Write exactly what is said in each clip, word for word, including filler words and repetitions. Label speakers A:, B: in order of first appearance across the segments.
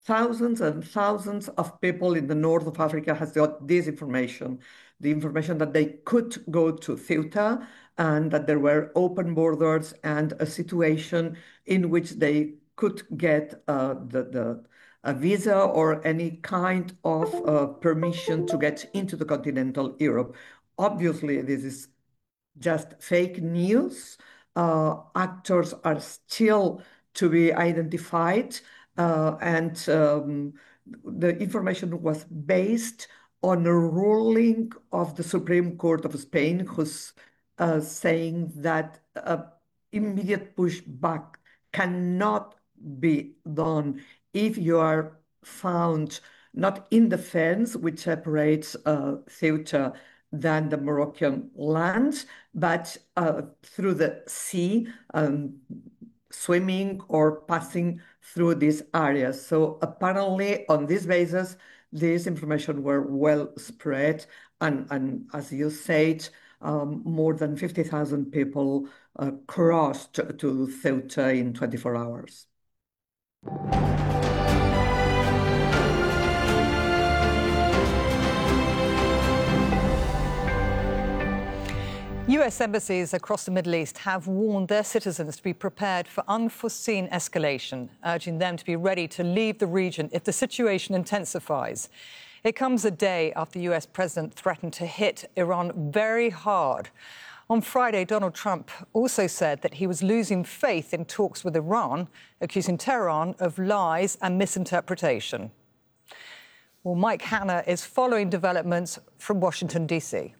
A: thousands and thousands of people in the north of Africa has got this information, the information that they could go to Ceuta and that there were open borders and a situation in which they could get uh, the, the a visa or any kind of uh, permission to get into the continental Europe. Obviously, this is just fake news. Uh, actors are still to be identified, uh, and um, the information was based on a ruling of the Supreme Court of Spain, who's uh, saying that uh, immediate pushback cannot be done if you are found not in the fence which separates uh, Ceuta than the Moroccan land, but uh, through the sea, um, swimming or passing through these areas. So apparently, on this basis, this information were well spread, and, and as you said, um, more than fifty thousand people uh, crossed to Ceuta in twenty-four hours.
B: U S embassies across the Middle East have warned their citizens to be prepared for unforeseen escalation, urging them to be ready to leave the region if the situation intensifies. It comes a day after the U S president threatened to hit Iran very hard. On Friday, Donald Trump also said that he was losing faith in talks with Iran, accusing Tehran of lies and misinterpretation. Well, Mike Hanna is following developments from Washington, D C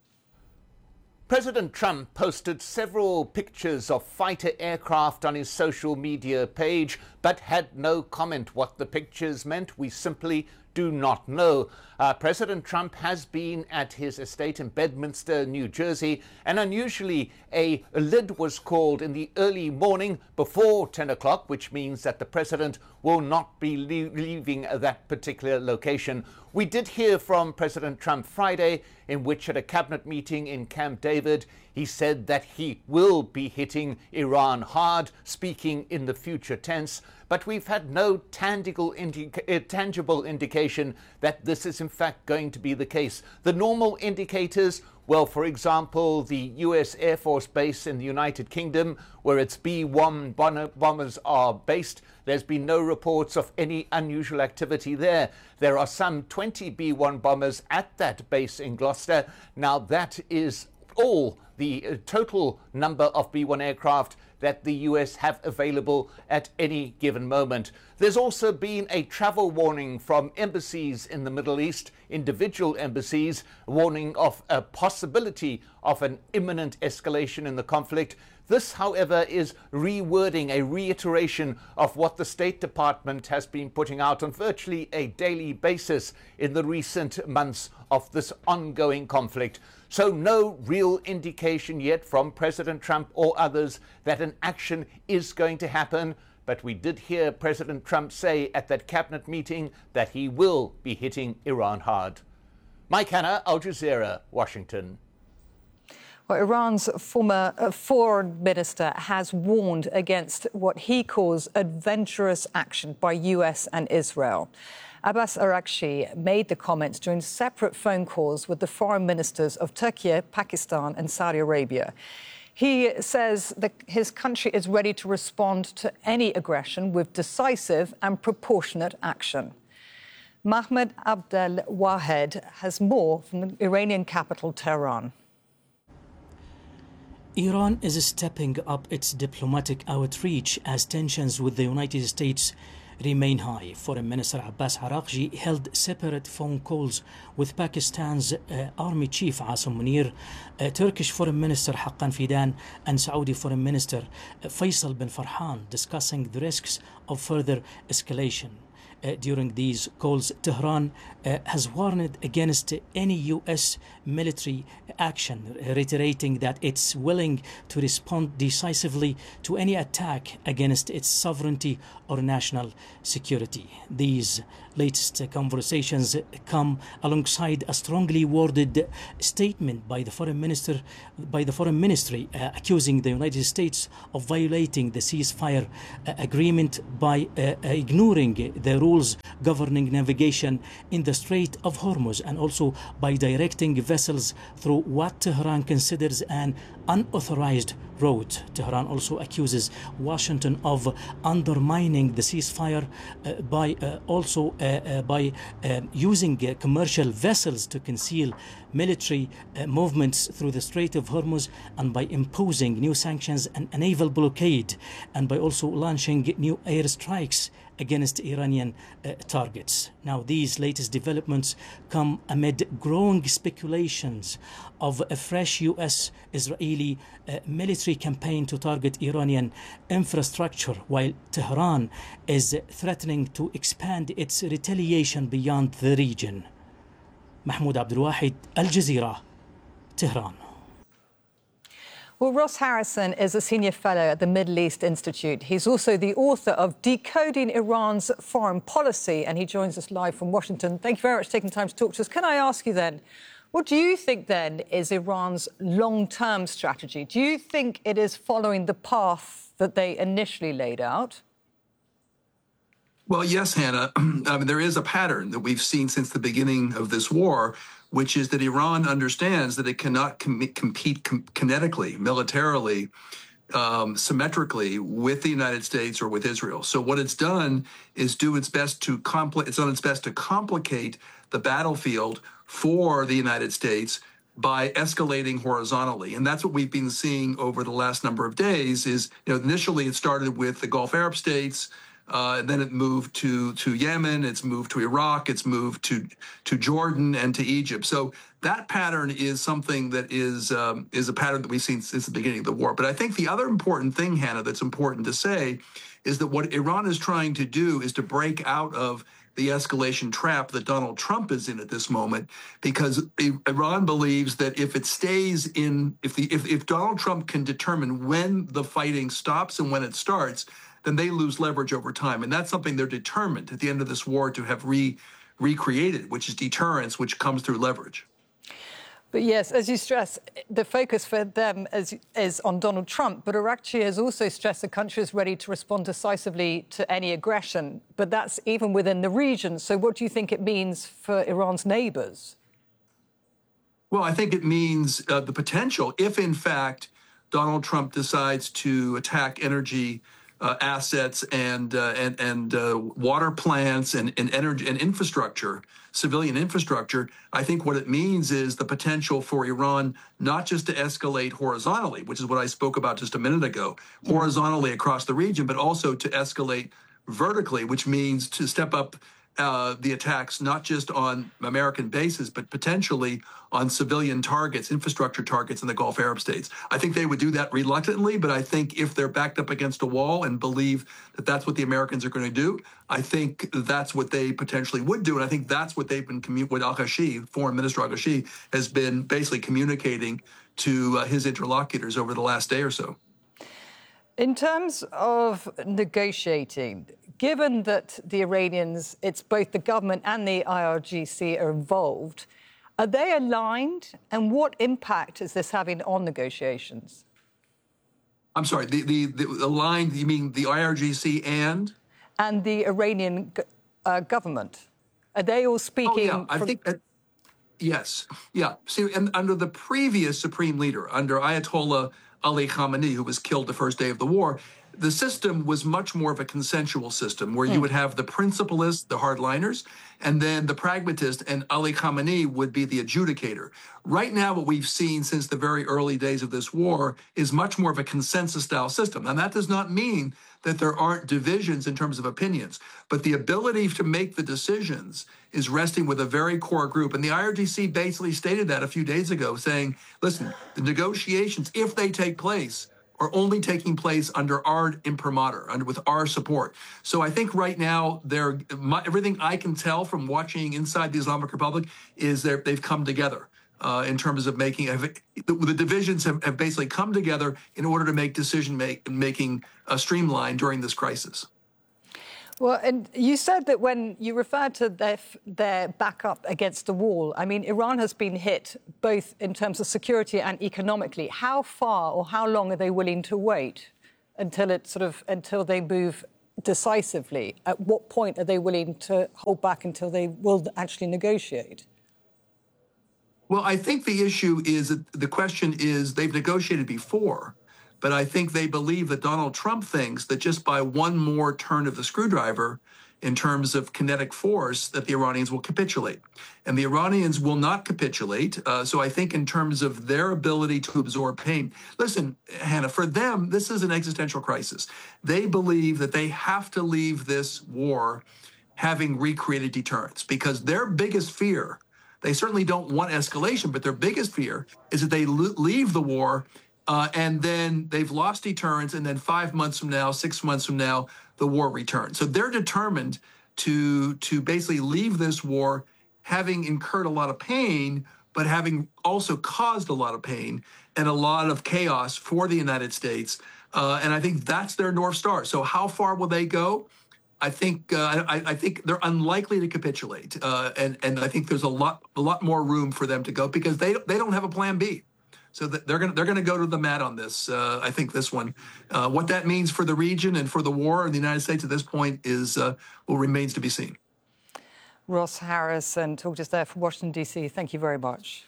C: President Trump posted several pictures of fighter aircraft on his social media page, but had no comment what the pictures meant. We simply do not know. Uh, President Trump has been at his estate in Bedminster, New Jersey, and unusually a, a lid was called in the early morning before ten o'clock, which means that the president will not be le leaving that particular location. We did hear from President Trump Friday, in which at a cabinet meeting in Camp David, he said that he will be hitting Iran hard, speaking in the future tense. But we've had no tangible, indica tangible indication that this is in fact going to be the case. The normal indicators, well, for example, the U S Air Force base in the United Kingdom, where its B one bombers are based, there's been no reports of any unusual activity there. There are some twenty B one bombers at that base in Gloucester. Now, that is all the uh, total number of B one aircraft that the U S have available at any given moment. There's also been a travel warning from embassies in the Middle East, individual embassies, warning of a possibility of an imminent escalation in the conflict. This, however, is rewording, a reiteration of what the State Department has been putting out on virtually a daily basis in the recent months of this ongoing conflict. So no real indication yet from President Trump or others that an action is going to happen. But we did hear President Trump say at that cabinet meeting that he will be hitting Iran hard. Mike Hanna, Al Jazeera, Washington.
B: Well, Iran's former uh, foreign minister has warned against what he calls adventurous action by U S and Israel. Abbas Araghchi made the comments during separate phone calls with the foreign ministers of Turkey, Pakistan and Saudi Arabia. He says that his country is ready to respond to any aggression with decisive and proportionate action. Mahmoud Abdel Wahed has more from the Iranian capital, Tehran.
D: Iran is stepping up its diplomatic outreach as tensions with the United States remain high. Foreign Minister Abbas Araghchi held separate phone calls with Pakistan's uh, Army Chief Asim Munir, uh, Turkish Foreign Minister Haqqan Fidan, and Saudi Foreign Minister uh, Faisal bin Farhan, discussing the risks of further escalation. Uh, during these calls, Tehran uh, has warned against any U S military action, reiterating that it's willing to respond decisively to any attack against its sovereignty or national security. These latest conversations come alongside a strongly worded statement by the foreign minister, by the foreign ministry, uh, accusing the United States of violating the ceasefire uh, agreement by uh, ignoring the rule rules governing navigation in the Strait of Hormuz, and also by directing vessels through what Tehran considers an unauthorized route. Tehran also accuses Washington of undermining the ceasefire uh, by uh, also uh, uh, by uh, using uh, commercial vessels to conceal military uh, movements through the Strait of Hormuz, and by imposing new sanctions and a naval blockade, and by also launching new airstrikes against Iranian uh, targets. Now, these latest developments come amid growing speculations of a fresh U S-Israeli uh, military campaign to target Iranian infrastructure, while Tehran is threatening to expand its retaliation beyond the region. Mahmoud Abdulwahid, Al Jazeera, Tehran.
B: Well, Ross Harrison is a senior fellow at the Middle East Institute. He's also the author of Decoding Iran's Foreign Policy, and he joins us live from Washington. Thank you very much for taking time to talk to us. Can I ask you then, what do you think then is Iran's long-term strategy? Do you think it is following the path that they initially laid out?
E: Well, yes, Hannah. I mean, there is a pattern that we've seen since the beginning of this war, which is that Iran understands that it cannot com- compete com- kinetically, militarily, um, symmetrically with the United States or with Israel. So what it's done is do its best to compl- it's done its best to complicate the battlefield for the United States by escalating horizontally. And that's what we've been seeing over the last number of days is, you know, initially it started with the Gulf Arab states. Uh, then it moved to, to Yemen, it's moved to Iraq, it's moved to, to Jordan and to Egypt. So that pattern is something that is um, is a pattern that we've seen since the beginning of the war. But I think the other important thing, Hannah, that's important to say is that what Iran is trying to do is to break out of the escalation trap that Donald Trump is in at this moment, because Iran believes that if it stays in, if the if, if Donald Trump can determine when the fighting stops and when it starts, then they lose leverage over time. And that's something they're determined at the end of this war to have re, recreated, which is deterrence, which comes through leverage.
B: But yes, as you stress, the focus for them is, is on Donald Trump, but Araghchi has also stressed the country is ready to respond decisively to any aggression, but that's even within the region. So what do you think it means for Iran's neighbours?
E: Well, I think it means uh, the potential, if in fact Donald Trump decides to attack energy Uh, assets and uh, and and uh, water plants and, and energy and infrastructure, civilian infrastructure, I think what it means is the potential for Iran not just to escalate horizontally, which is what I spoke about just a minute ago, horizontally across the region, but also to escalate vertically, which means to step up uh, the attacks not just on American bases, but potentially on civilian targets, infrastructure targets in the Gulf Arab states. I think they would do that reluctantly, but I think if they're backed up against a wall and believe that that's what the Americans are going to do, I think that's what they potentially would do. And I think that's what they've been, commu- what Al-Ghashi, Foreign Minister Al-Ghashi, has been basically communicating to uh, his interlocutors over the last day or so.
B: In terms of negotiating, given that the Iranians, it's both the government and the I R G C are involved, are they aligned? And what impact is this having on negotiations?
E: I'm sorry, the, the, the aligned, you mean the I R G C and?
B: And the Iranian uh, government. Are they all speaking?
E: Oh, yeah, I
B: from...
E: think that, yes. Yeah, see, and under the previous supreme leader, under Ayatollah Ali Khamenei, who was killed the first day of the war, the system was much more of a consensual system where you would have the principalists, the hardliners, and then the pragmatist, and Ali Khamenei would be the adjudicator. Right now, what we've seen since the very early days of this war is much more of a consensus-style system. And that does not mean that there aren't divisions in terms of opinions, but the ability to make the decisions is resting with a very core group. And the I R G C basically stated that a few days ago, saying, listen, the negotiations, if they take place, are only taking place under our imprimatur, under with our support. So I think right now, they're, my, everything I can tell from watching inside the Islamic Republic is that they've come together uh, in terms of making, the, the divisions have, have basically come together in order to make decision make, making uh, streamlined during this crisis.
B: Well, and you said that when you referred to their, their backup against the wall, I mean, Iran has been hit both in terms of security and economically. How far or how long are they willing to wait until it sort of until they move decisively, at what point are they willing to hold back until they will actually negotiate?
E: Well, I think the issue is that the question is they've negotiated before, but I think they believe that Donald Trump thinks that just by one more turn of the screwdriver in terms of kinetic force, that the Iranians will capitulate. And the Iranians will not capitulate. Uh, so I think in terms of their ability to absorb pain, listen, Hannah, for them, this is an existential crisis. They believe that they have to leave this war having recreated deterrence, because their biggest fear, they certainly don't want escalation, but their biggest fear is that they leave the war uh, and then they've lost deterrence, and then five months from now, six months from now, the war returns. So they're determined to, to basically leave this war having incurred a lot of pain, but having also caused a lot of pain and a lot of chaos for the United States. Uh, and I think that's their North Star. So how far will they go? I think uh, I, I think they're unlikely to capitulate, uh, and and I think there's a lot a lot more room for them to go because they they don't have a plan B, so that they're gonna they're gonna go to the mat on this. Uh, I think this one, uh, what that means for the region and for the war in the United States at this point is uh, well remains to be seen.
B: Ross Harris and talk just there from Washington D C. Thank you very much.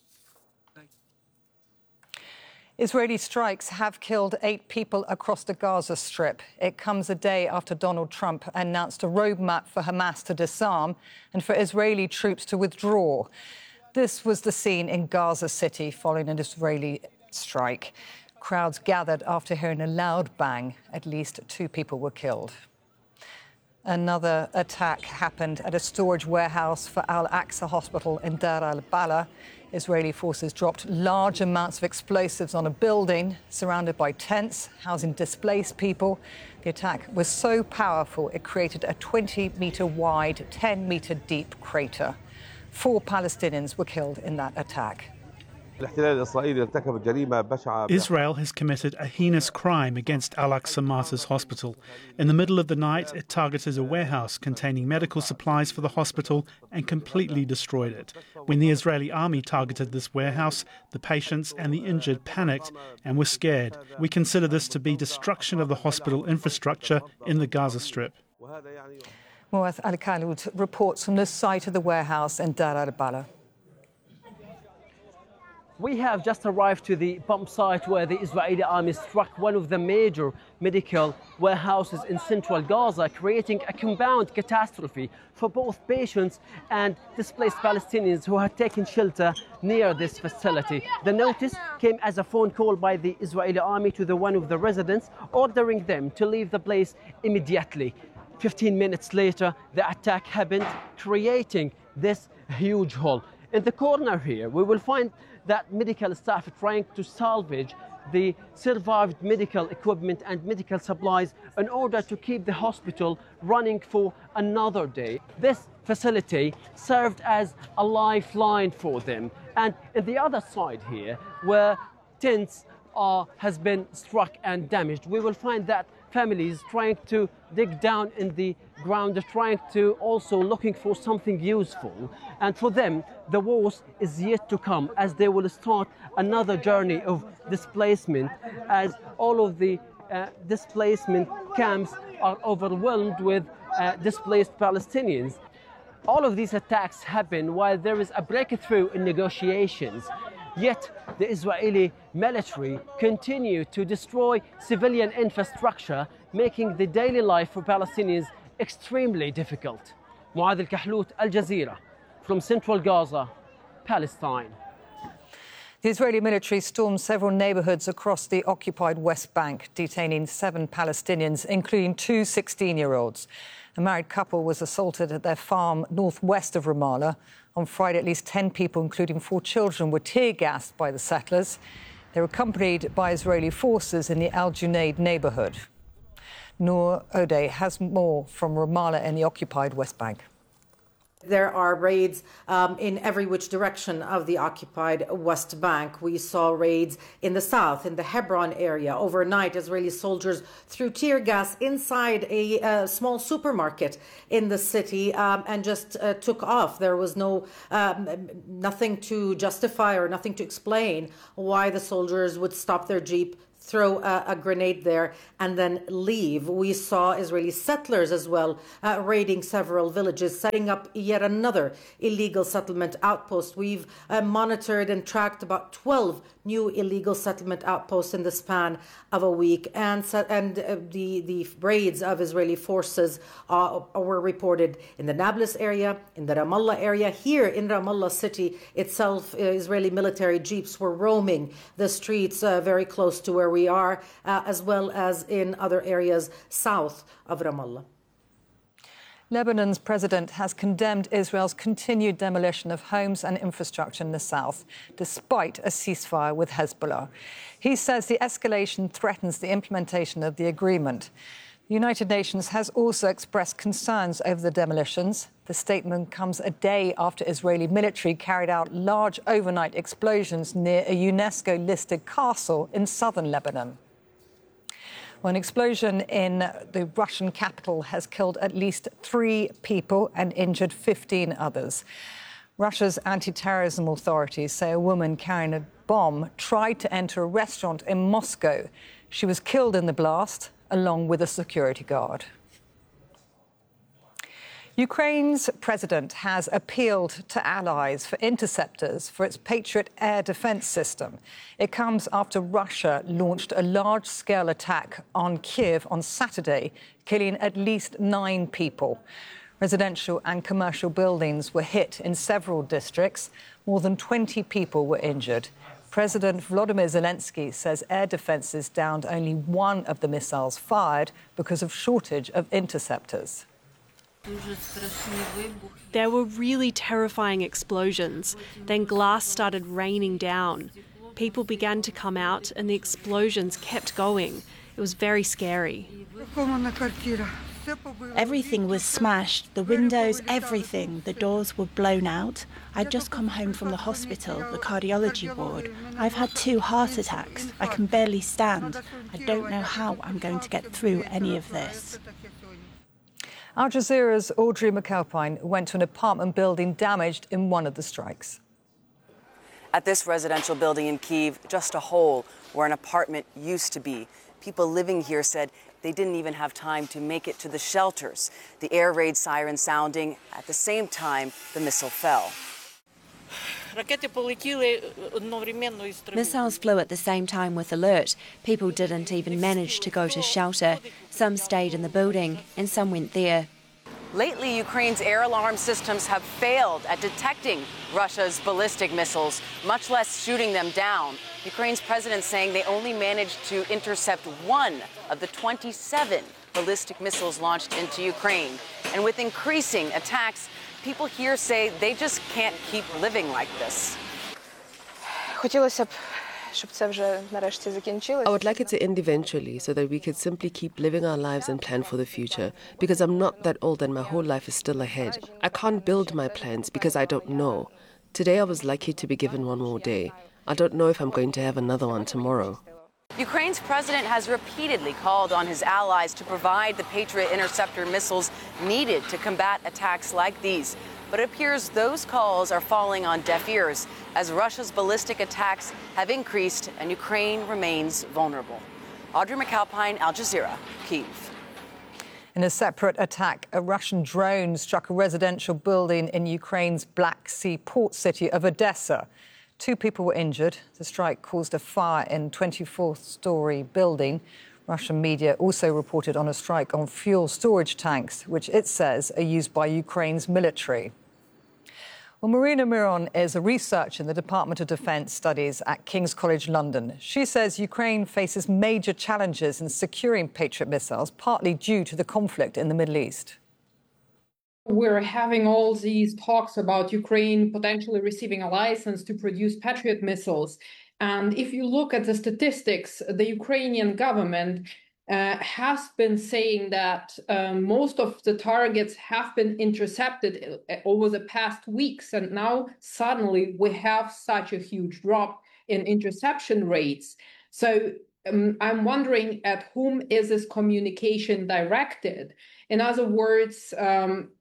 B: Israeli strikes have killed eight people across the Gaza Strip. It comes a day after Donald Trump announced a roadmap for Hamas to disarm and for Israeli troops to withdraw. This was the scene in Gaza City following an Israeli strike. Crowds gathered after hearing a loud bang. At least two people were killed. Another attack happened at a storage warehouse for Al-Aqsa Hospital in Dar al-Bala. Israeli forces dropped large amounts of explosives on a building surrounded by tents housing displaced people. The attack was so powerful it created a twenty metre wide, ten metre deep crater. Four Palestinians were killed in that attack.
F: Israel has committed a heinous crime against Al-Aqsa Martyrs Hospital. In the middle of the night, it targeted a warehouse containing medical supplies for the hospital and completely destroyed it. When the Israeli army targeted this warehouse, the patients and the injured panicked and were scared. We consider this to be destruction of the hospital infrastructure in the Gaza Strip.
B: Muath Al-Khaloud reports from the site of the warehouse in Dar al-Bala.
G: We have just arrived to the bomb site where the Israeli army struck one of the major medical warehouses in central Gaza, creating a compound catastrophe for both patients and displaced Palestinians who had taken shelter near this facility. The notice came as a phone call by the Israeli army to the one of the residents, ordering them to leave the place immediately. fifteen minutes later, the attack happened, creating this huge hole. In the corner here, we will find that medical staff trying to salvage the survived medical equipment and medical supplies in order to keep the hospital running for another day. This facility served as a lifeline for them. And in the other side here, where tents are, has been struck and damaged, we will find that families trying to dig down in the ground, trying to also looking for something useful. And for them, the worst is yet to come, as they will start another journey of displacement, as all of the uh, displacement camps are overwhelmed with uh, displaced Palestinians. All of these attacks happen while there is a breakthrough in negotiations. Yet the Israeli military continue to destroy civilian infrastructure, making the daily life for Palestinians extremely difficult. Muath Al-Khaloud, Al Jazeera, from central Gaza, Palestine.
B: The Israeli military stormed several neighbourhoods across the occupied West Bank, detaining seven Palestinians, including two sixteen-year-olds. A married couple was assaulted at their farm northwest of Ramallah. On Friday, at least ten people, including four children, were tear-gassed by the settlers. They were accompanied by Israeli forces in the Al Junaid neighbourhood. Noor Odeh has more from Ramallah in the occupied West Bank.
H: There are raids um, in every which direction of the occupied West Bank. We saw raids in the south, in the Hebron area. Overnight, Israeli soldiers threw tear gas inside a uh, small supermarket in the city um, and just uh, took off. There was no um, nothing to justify or nothing to explain why the soldiers would stop their jeep, throw a, a grenade there and then leave. We saw Israeli settlers as well uh, raiding several villages, setting up yet another illegal settlement outpost. We've uh, monitored and tracked about twelve new illegal settlement outposts in the span of a week, and and uh, the the raids of Israeli forces uh, were reported in the Nablus area, in the Ramallah area. Here in Ramallah city itself, uh, Israeli military jeeps were roaming the streets uh, very close to where we are, uh, as well as in other areas south of Ramallah.
B: Lebanon's president has condemned Israel's continued demolition of homes and infrastructure in the south, despite a ceasefire with Hezbollah. He says the escalation threatens the implementation of the agreement. The United Nations has also expressed concerns over the demolitions. The statement comes a day after Israeli military carried out large overnight explosions near a UNESCO-listed castle in southern Lebanon. Well, an explosion in the Russian capital has killed at least three people and injured fifteen others. Russia's anti-terrorism authorities say a woman carrying a bomb tried to enter a restaurant in Moscow. She was killed in the blast, along with a security guard. Ukraine's president has appealed to allies for interceptors for its Patriot air defence system. It comes after Russia launched a large-scale attack on Kyiv on Saturday, killing at least nine people. Residential and commercial buildings were hit in several districts. More than twenty people were injured. President Volodymyr Zelensky says air defences downed only one of the missiles fired because of shortage of interceptors.
I: There were really terrifying explosions. Then glass started raining down. People began to come out and the explosions kept going. It was very scary.
J: Everything was smashed, the windows, everything. The doors were blown out. I'd just come home from the hospital, the cardiology ward. I've had two heart attacks. I can barely stand. I don't know how I'm going to get through any of this.
B: Al Jazeera's Audrey McAlpine went to an apartment building damaged in one of the strikes.
K: At this residential building in Kyiv, just a hole where an apartment used to be. People living here said they didn't even have time to make it to the shelters. The air raid siren sounding. At the same time, the missile fell.
L: Missiles flew at the same time with alert. People didn't even manage to go to shelter. Some stayed in the building and some went there.
K: Lately, Ukraine's air alarm systems have failed at detecting Russia's ballistic missiles, much less shooting them down. Ukraine's president saying they only managed to intercept one of the twenty-seven ballistic missiles launched into Ukraine. And with increasing attacks, people here say they just can't keep living like this.
M: I would like it to end eventually so that we could simply keep living our lives and plan for the future, because I'm not that old and my whole life is still ahead. I can't build my plans because I don't know. Today I was lucky to be given one more day. I don't know if I'm going to have another one tomorrow.
K: Ukraine's president has repeatedly called on his allies to provide the Patriot interceptor missiles needed to combat attacks like these. But it appears those calls are falling on deaf ears as Russia's ballistic attacks have increased and Ukraine remains vulnerable. Audrey McAlpine, Al Jazeera, Kyiv.
B: In a separate attack, a Russian drone struck a residential building in Ukraine's Black Sea port city of Odessa. Two people were injured. The strike caused a fire in a twenty-fourth story building. Russian media also reported on a strike on fuel storage tanks, which it says are used by Ukraine's military. Well, Marina Miron is a researcher in the Department of Defence Studies at King's College London. She says Ukraine faces major challenges in securing Patriot missiles, partly due to the conflict in the Middle East.
N: We're having all these talks about Ukraine potentially receiving a license to produce Patriot missiles. And if you look at the statistics, the Ukrainian government uh, has been saying that uh, most of the targets have been intercepted over the past weeks. And now suddenly we have such a huge drop in interception rates. So um, I'm wondering at whom is this communication directed? In other words, um,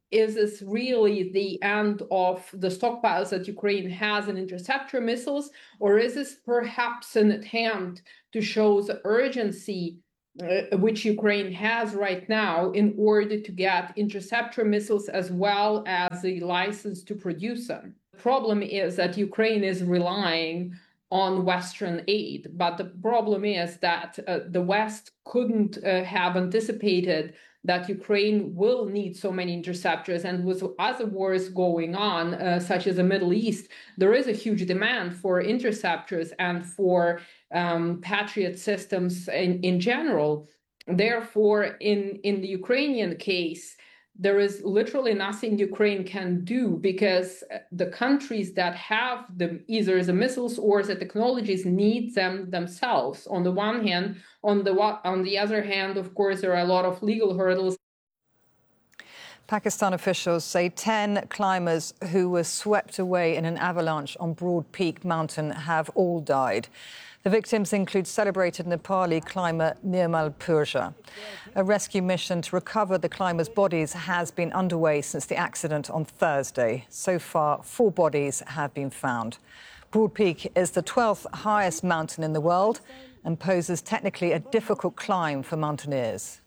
N: is this really the end of the stockpiles that Ukraine has in interceptor missiles, or is this perhaps an attempt to show the urgency uh, which Ukraine has right now in order to get interceptor missiles as well as the license to produce them? The problem is that Ukraine is relying on Western aid, but the problem is that uh, the West couldn't uh, have anticipated that Ukraine will need so many interceptors, and with other wars going on, uh, such as the Middle East, there is a huge demand for interceptors and for um, Patriot systems in, in general. Therefore, in, in the Ukrainian case, there is literally nothing Ukraine can do, because the countries that have the, either the missiles or the technologies need them themselves. On the one hand, on the on the other hand, of course, there are a lot of legal hurdles.
B: Pakistan officials say ten climbers who were swept away in an avalanche on Broad Peak Mountain have all died. The victims include celebrated Nepali climber Nirmal Purja. A rescue mission to recover the climbers' bodies has been underway since the accident on Thursday. So far, four bodies have been found. Broad Peak is the twelfth highest mountain in the world and poses technically a difficult climb for mountaineers.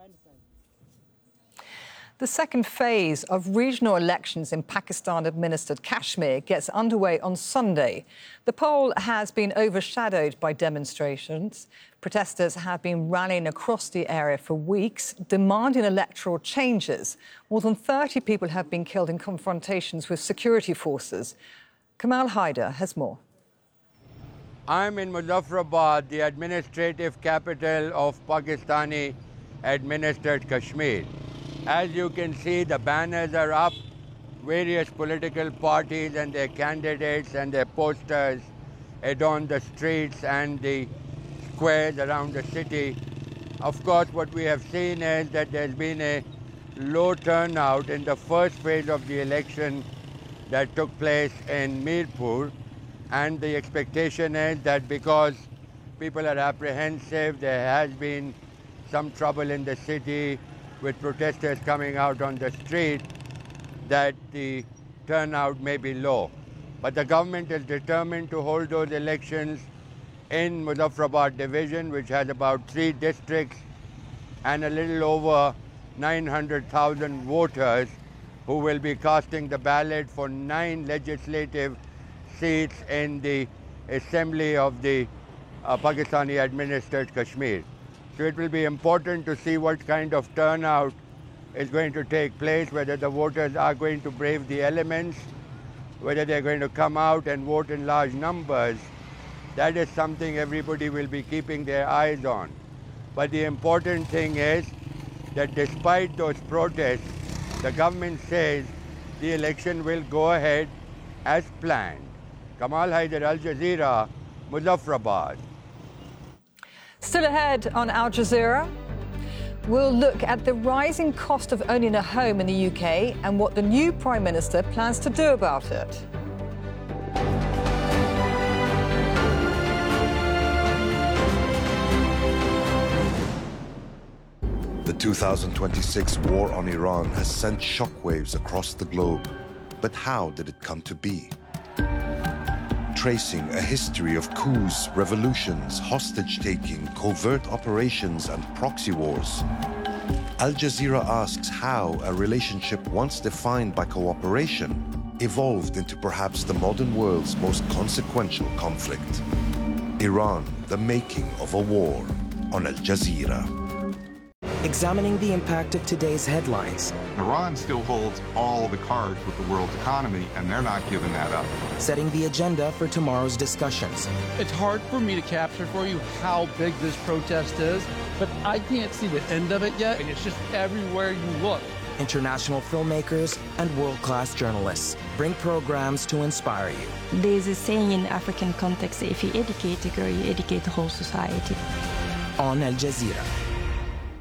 B: The second phase of regional elections in Pakistan-administered Kashmir gets underway on Sunday. The poll has been overshadowed by demonstrations. Protesters have been rallying across the area for weeks, demanding electoral changes. More than thirty people have been killed in confrontations with security forces. Kamal Haider has more.
O: I'm in Muzaffarabad, the administrative capital of Pakistani-administered Kashmir. As you can see, the banners are up, various political parties and their candidates and their posters adorn the streets and the squares around the city. Of course, what we have seen is that there's been a low turnout in the first phase of the election that took place in Mirpur, and the expectation is that because people are apprehensive, there has been some trouble in the city with protesters coming out on the street, that the turnout may be low. But the government is determined to hold those elections in Muzaffarabad division, which has about three districts and a little over nine hundred thousand voters who will be casting the ballot for nine legislative seats in the assembly of the uh, Pakistani-administered Kashmir. So it will be important to see what kind of turnout is going to take place, whether the voters are going to brave the elements, whether they're going to come out and vote in large numbers. That is something everybody will be keeping their eyes on. But the important thing is that despite those protests, the government says the election will go ahead as planned. Kamal Haider, Al Jazeera, Muzaffarabad.
B: Still ahead on Al Jazeera, we'll look at the rising cost of owning a home in the U K and what the new Prime Minister plans to do about it.
P: The two thousand twenty-six war on Iran has sent shockwaves across the globe. But how did it come to be? Tracing a history of coups, revolutions, hostage-taking, covert operations, and proxy wars, Al Jazeera asks how a relationship once defined by cooperation evolved into perhaps the modern world's most consequential conflict. Iran, the making of a war, on Al Jazeera.
Q: Examining the impact of today's headlines.
R: Iran still holds all the cards with the world's economy, and they're not giving that up.
Q: Setting the agenda for tomorrow's discussions.
S: It's hard for me to capture for you how big this protest is, but I can't see the end of it yet, and it's just everywhere you look.
Q: International filmmakers and world-class journalists bring programs to inspire you.
T: There's a saying in African context, if you educate a girl, you educate the whole society.
Q: On Al Jazeera.